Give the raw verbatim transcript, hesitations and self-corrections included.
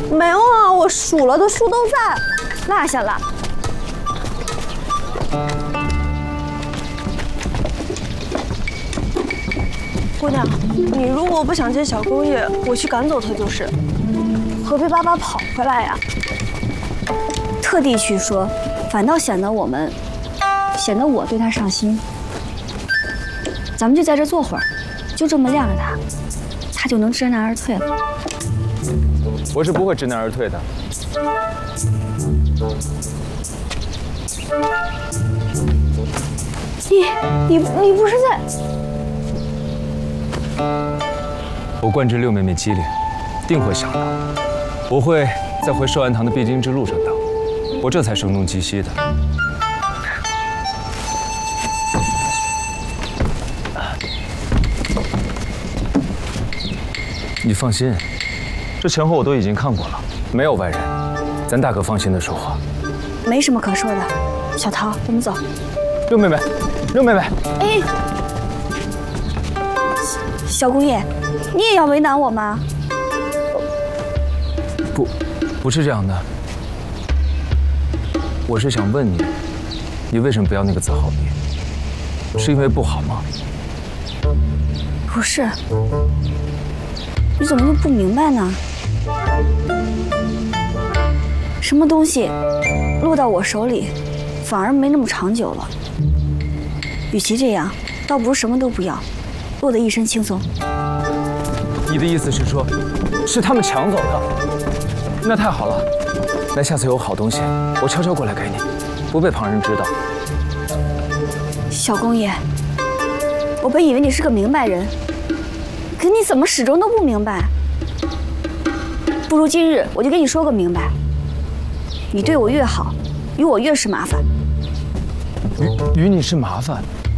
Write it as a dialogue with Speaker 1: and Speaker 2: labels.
Speaker 1: 没有啊，我数了，的书都在，
Speaker 2: 落下了。
Speaker 1: 姑娘，你如果不想见小公爷，我去赶走他就是，何必巴巴跑回来呀？
Speaker 2: 特地去说，反倒显得我们，显得我对他上心。咱们就在这坐会儿，就这么晾着他，他就能知难而退了。
Speaker 3: 我是不会知难而退的。
Speaker 2: 你你你不是在？
Speaker 3: 我贯知六妹妹机灵，定会想到，我会在回寿安堂的必经之路上等，我这才声东击西的。你放心，这前后我都已经看过了，没有外人，咱大可放心的说话。
Speaker 2: 没什么可说的，小桃，我们走。
Speaker 3: 六妹妹，六妹妹，
Speaker 2: 哎，小公爷，你也要为难我吗？
Speaker 3: 不，不是这样的。我是想问你，你为什么不要那个字号笔？是因为不好吗？
Speaker 2: 不是，你怎么就不明白呢？什么东西落到我手里，反而没那么长久了。与其这样，倒不如什么都不要，落得一身轻松。
Speaker 3: 你的意思是说，是他们抢走的？那太好了，那下次有好东西，我悄悄过来给你，不被旁人知道。
Speaker 2: 小公爷，我本以为你是个明白人，可你怎么始终都不明白？不如今日我就跟你说个明白，你对我越好，与我越是麻烦。
Speaker 3: 与与你是麻烦？